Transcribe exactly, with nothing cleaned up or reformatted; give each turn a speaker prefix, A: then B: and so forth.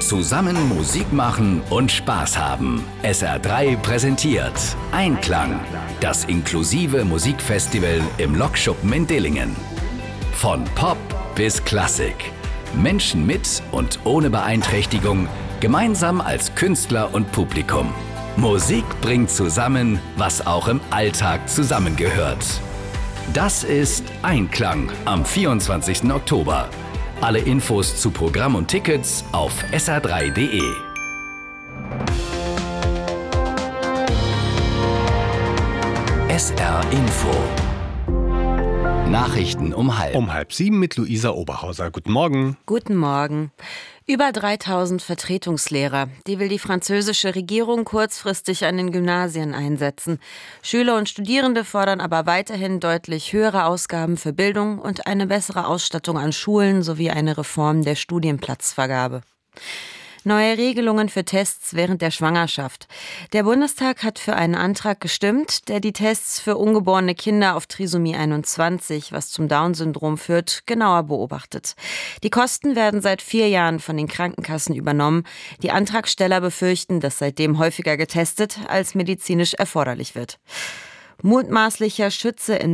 A: Zusammen Musik machen und Spaß haben. S R drei präsentiert Einklang, das inklusive Musikfestival im Lokschuppen in Dillingen. Von Pop bis Klassik. Menschen mit und ohne Beeinträchtigung, gemeinsam als Künstler und Publikum. Musik bringt zusammen, was auch im Alltag zusammengehört. Das ist Einklang am vierundzwanzigsten Oktober. Alle Infos zu Programm und Tickets auf S R drei punkt de. S R Info. Nachrichten um halb.
B: Um halb sieben mit Luisa Oberhauser. Guten Morgen.
C: Guten Morgen. Über dreitausend Vertretungslehrer, die will die französische Regierung kurzfristig an den Gymnasien einsetzen. Schüler und Studierende fordern aber weiterhin deutlich höhere Ausgaben für Bildung und eine bessere Ausstattung an Schulen sowie eine Reform der Studienplatzvergabe. Neue Regelungen für Tests während der Schwangerschaft. Der Bundestag hat für einen Antrag gestimmt, der die Tests für ungeborene Kinder auf Trisomie einundzwanzig, was zum Down-Syndrom führt, genauer beobachtet. Die Kosten werden seit vier Jahren von den Krankenkassen übernommen. Die Antragsteller befürchten, dass seitdem häufiger getestet als medizinisch erforderlich wird. Mutmaßlicher Schütze in